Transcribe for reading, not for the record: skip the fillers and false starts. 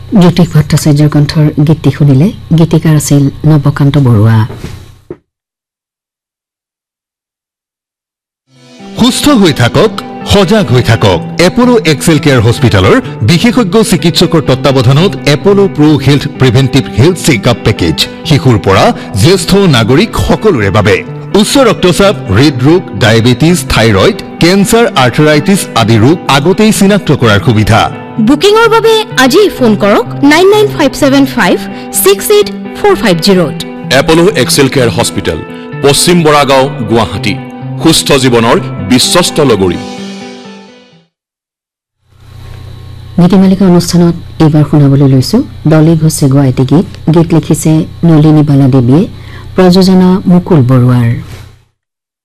জ্যোতিষ ভট্টাচাৰ্যৰ কণ্ঠৰ গীতটি শুনিলে গীতিকাৰ আছিল নৱকান্ত বৰুৱা সুস্থ হৈ থাকক সজাগ হৈ থাকক এপোলো এক্সেল কেয়াৰ হস্পিটালৰ বিশেষজ্ঞ চিকিৎসকৰ তত্ত্বাৱধানত Apollo pro health প্ৰিভেন্টিভ health checkup package শিশুৰ পৰা জ্যেষ্ঠ নাগৰিক সকলোৰে বাবে উচ্চ ৰক্তচাপ হৃদৰোগ ডায়েবেটিছ থাইৰয়েড কেন্সাৰ আৰ্থৰাইটিছ আদি ৰোগ আগতেই চিনাক্ত কৰাৰ সুবিধা বুকিংৰ বাবে আজি ফোন কৰক 9957568450 এপোলো এক্সেল কেয়াৰ হস্পিটাল পশ্চিম বৰাগাঁও গুৱাহাটী সুস্থ জীৱনৰ বিশ্বস্ত লগৰী গীতিমালিকা অনুষ্ঠানত এইবাৰ শুনাবলৈ লৈছো ডলি ঘোষে গোৱা এটি গীত লিখিছে নলিনী বালা দেৱীয়ে প্ৰযোজনা মুকুল বৰুৱাৰ